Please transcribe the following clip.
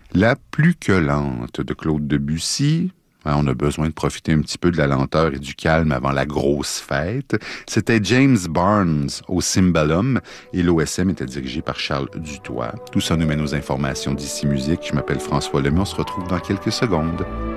La plus que lente de Claude Debussy. On a besoin de profiter un petit peu de la lenteur et du calme avant la grosse fête. C'était James Barnes au Cymbalum et l'OSM était dirigé par Charles Dutoit. Tout ça nous mène aux informations d'Ici Musique. Je m'appelle François Lemay. On se retrouve dans quelques secondes.